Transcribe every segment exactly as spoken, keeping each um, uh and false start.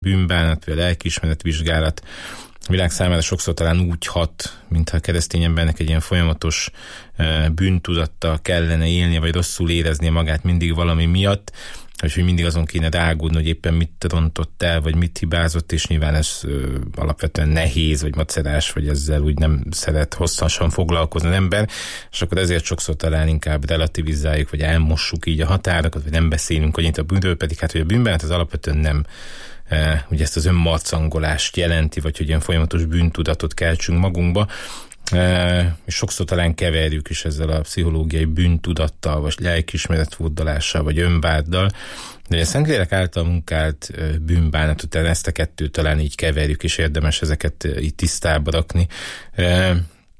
bűnbánat, vagy a lelkiismeret vizsgálat a világ számára sokszor talán úgy hat, mintha a keresztény embernek egy ilyen folyamatos bűntudattal kellene élnie, vagy rosszul éreznie magát mindig valami miatt, és hogy mindig azon kéne rágódni, hogy éppen mit rontott el, vagy mit hibázott, és nyilván ez ö, alapvetően nehéz, vagy macerás, vagy ezzel úgy nem szeret hosszasan foglalkozni az ember, és akkor ezért sokszor talán inkább relativizáljuk, vagy elmossuk így a határokat, vagy nem beszélünk annyit a bűnről, pedig hát, hogy a bűnbánat az alapvetően nem e, ugye ezt az önmarcangolást jelenti, vagy hogy ilyen folyamatos bűntudatot keltsünk magunkba, e, és sokszor talán keverjük is ezzel a pszichológiai bűntudattal, vagy lelkiismeretfurdalással, vagy önváddal, de a Szentlélek által munkált bűnbánatot, ezt a kettőt talán így keverjük, és érdemes ezeket így tisztába rakni. E,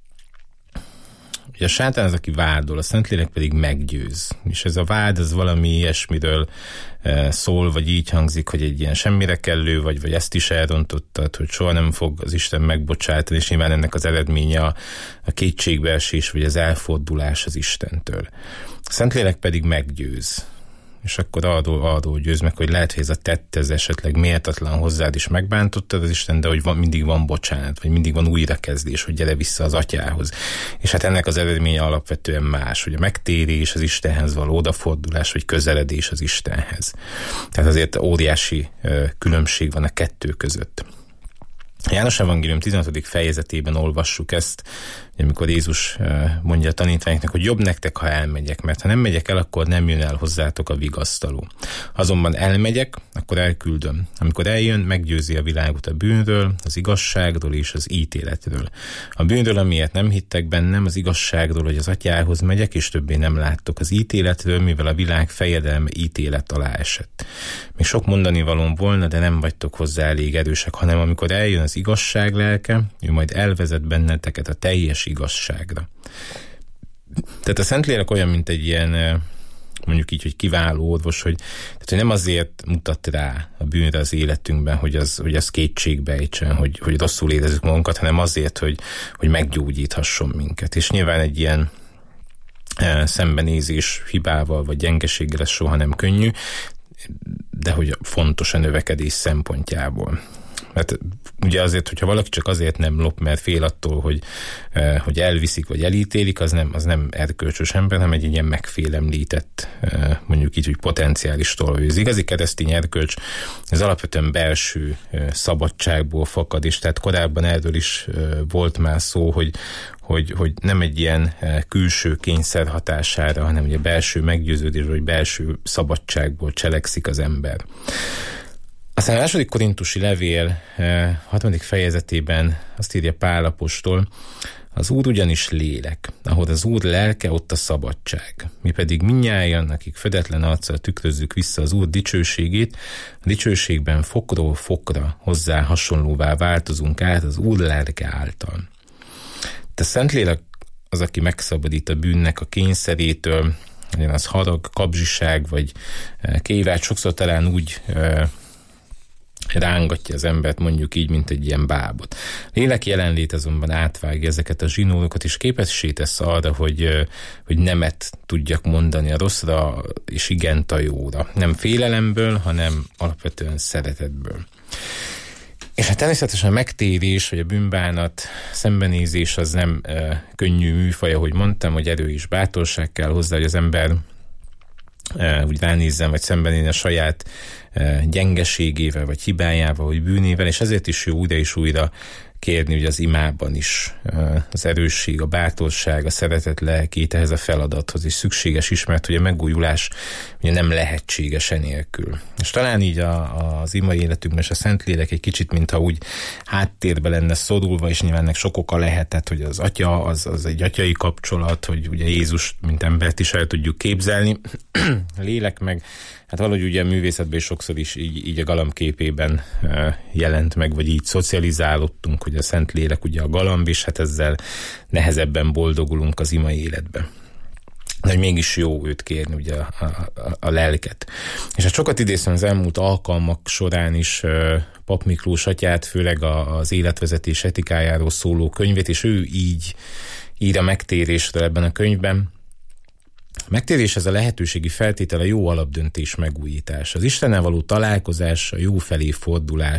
Ugye a sátán az, aki vádol, a Szentlélek pedig meggyőz. És ez a vád, az valami ilyesmiről e, szól, vagy így hangzik, hogy egy ilyen semmire kellő, vagy, vagy ezt is elrontottad, hogy soha nem fog az Isten megbocsátani, és nyilván ennek az eredménye a, a kétségbeesés, vagy az elfordulás az Istentől. A Szentlélek pedig meggyőz. És akkor arról, arról győz meg, hogy lehet, hogy ez a tett, ez esetleg méltatlan hozzád is megbántottad az Isten, de hogy van, mindig van bocsánat, vagy mindig van újrakezdés, hogy gyere vissza az atyához. És hát ennek az eredménye alapvetően más, hogy a megtérés, az Istenhez való odafordulás, vagy közeledés az Istenhez. Tehát azért óriási uh, különbség van a kettő között. János Evangélium tizenhatodik fejezetében olvassuk ezt, amikor Jézus mondja a tanítványoknak, hogy jobb nektek, ha elmegyek, mert ha nem megyek el, akkor nem jön el hozzátok a vigasztaló. Azonban elmegyek, akkor elküldöm. Amikor eljön, meggyőzi a világot a bűnről, az igazságról és az ítéletről. A bűnről, amiért nem hittek bennem, az igazságról, hogy az atyához megyek, és többé nem láttok, az ítéletről, mivel a világ fejedelme ítélet alá esett. Még sok mondani valóm volna, de nem vagytok hozzá elég erősek, hanem amikor eljön az igazság lelke, ő majd elvezet benneteket a teljes igazságra. Tehát a Szentlélek olyan, mint egy ilyen, mondjuk így, hogy kiváló orvos, hogy, tehát, hogy nem azért mutat rá a bűnre az életünkben, hogy az, hogy az kétségbe ejtsen, hogy, hogy rosszul érezzük magunkat, hanem azért, hogy, hogy meggyógyíthasson minket. És nyilván egy ilyen e, szembenézés hibával vagy gyengeséggel ez soha nem könnyű, de hogy fontos a növekedés szempontjából. Mert ugye azért, hogyha valaki csak azért nem lop, mert fél attól, hogy, eh, hogy elviszik, vagy elítélik, az nem, az nem erkölcsös ember, hanem egy ilyen megfélemlített, eh, mondjuk így, hogy potenciális tolvaj. Az igazi keresztény erkölcs, ez alapvetően belső eh, szabadságból fakad, és tehát korábban erről is eh, volt már szó, hogy, hogy, hogy nem egy ilyen eh, külső kényszer hatására, hanem ugye belső meggyőződés, vagy belső szabadságból cselekszik az ember. Aztán a második korintusi levél hatodik fejezetében azt írja Pál apostol, az Úr ugyanis lélek, ahol az Úr lelke, ott a szabadság. Mi pedig mindnyájan, akik fedetlen arccal tükrözzük vissza az Úr dicsőségét, a dicsőségben fokról fokra hozzá hasonlóvá változunk át az Úr lelke által. De Szentlélek az, aki megszabadít a bűnnek a kényszerétől, legyen az harag, kapzsiság, vagy kihívás, sokszor talán úgy rángatja az embert, mondjuk így, mint egy ilyen bábot. Lélek jelenlét azonban átvágja ezeket a zsinórokat, és képessé tesz arra, hogy, hogy nemet tudjak mondani a rosszra, és igent a jóra. Nem félelemből, hanem alapvetően szeretetből. És hát természetesen a megtérés, vagy a bűnbánat, szembenézés az nem e, könnyű műfaj, ahogy mondtam, hogy erő és bátorság kell hozzá, hogy az ember e, úgy ránézzen, vagy szembenézni a saját e, gyengeségével, vagy hibájával, vagy bűnével, és ezért is jó újra és újra kérni, hogy az imában is az erősség, a bátorság, a szeretet lelkét ehhez a feladathoz is szükséges is, mert hogy a megújulás ugye nem lehetséges enélkül. És talán így a, az ima életünkben és a Szentlélek egy kicsit, mintha úgy háttérbe lenne szorulva, és nyilván ennek sok oka lehetett, hogy az atya, az, az egy atyai kapcsolat, hogy ugye Jézus, mint embert is el tudjuk képzelni. A lélek meg hát valahogy ugye a művészetben is sokszor is így, így a galamb képében uh, jelent meg, vagy így szocializálódtunk, hogy a Szentlélek ugye a galamb, és hát ezzel nehezebben boldogulunk az ima életbe. De hogy mégis jó őt kérni, ugye a, a, a lelket. És hát sokat idéztem az elmúlt alkalmak során is uh, Pap Miklós atyát, főleg a, az életvezetés etikájáról szóló könyvét, és ő így ír a megtérésről ebben a könyvben. megtéréshez a lehetőségi feltétele jó alapdöntés megújítás. Az Istennel való találkozás, a jó felé fordulás,